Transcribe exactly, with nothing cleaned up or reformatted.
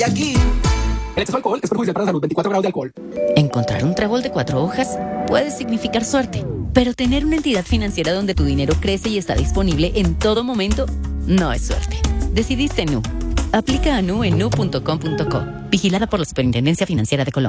Y aquí, el exceso de alcohol es perjudicial para la salud. veinticuatro grados de alcohol. Encontrar un trébol de cuatro hojas puede significar suerte, pero tener una entidad financiera donde tu dinero crece y está disponible en todo momento no es suerte. Decidiste Nu. Aplica a Nu en nu punto com punto co. Vigilada por la Superintendencia Financiera de Colombia.